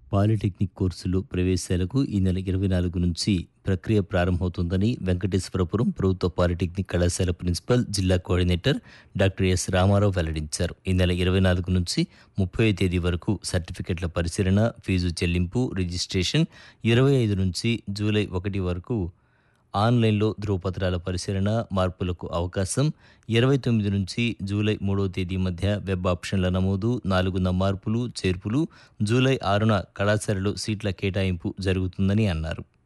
Polytechnic కోర్సులు ప్రవేశాలకు ఈ నెల 24 నుంచి ప్రక్రియ ప్రారంభమవుతుందని వెంకటేశ్వరపురం ప్రభుత్వ పాలిటెక్నిక్ కళాశాల ప్రిన్సిపల్, జిల్లా కోఆర్డినేటర్ డాక్టర్ ఎస్ రామారావు వెల్లడించారు. ఈ నెల 24 నుంచి 30వ తేదీ వరకు సర్టిఫికెట్ల పరిశీలన, ఫీజు చెల్లింపు, రిజిస్ట్రేషన్, 25 నుంచి జూలై 1 వరకు ఆన్లైన్లో ధృవపత్రాల పరిశీలన, మార్పులకు అవకాశం, 29 నుంచి జూలై 3వ తేదీ మధ్య వెబ్ ఆప్షన్ల నమోదు, 4న మార్పులు, చేర్పులు, జూలై 6న కళాశాలలో సీట్ల కేటాయింపు జరుగుతుందని అన్నారు.